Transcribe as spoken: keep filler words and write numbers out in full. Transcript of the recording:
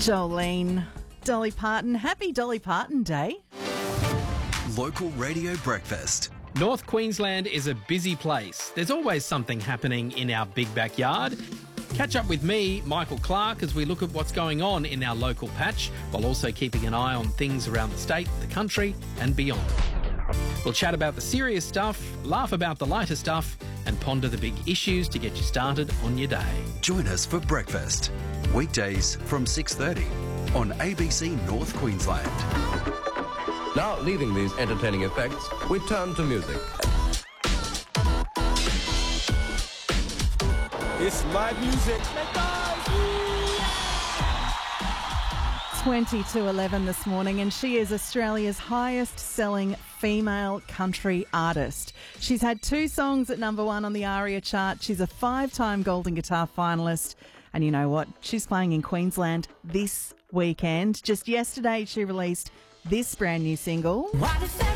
Jolene, Dolly Parton. Happy Dolly Parton Day. Local Radio Breakfast. North Queensland is a busy place. There's always something happening in our big backyard. Catch up with me, Michael Clark, as we look at what's going on in our local patch, while also keeping an eye on things around the state, the country and beyond. We'll chat about the serious stuff, laugh about the lighter stuff and ponder the big issues to get you started on your day. Join us for breakfast. Weekdays from six thirty on A B C North Queensland. Now, leaving these entertaining effects, we turn to music. It's live music. twenty to eleven this morning, and she is Australia's highest selling female country artist. She's had two songs at number one on the ARIA chart. She's a five-time Golden Guitar finalist. And you know what? She's playing in Queensland this weekend. Just yesterday, she released this brand new single.